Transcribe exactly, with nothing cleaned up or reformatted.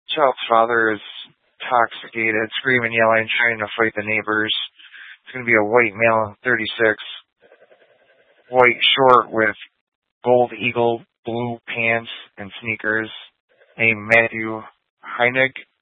Child's father is intoxicated, screaming, yelling, trying to fight the neighbors. It's going to be a white male, thirty-six, white short with gold eagle blue pants and sneakers, named Matthew Heinig.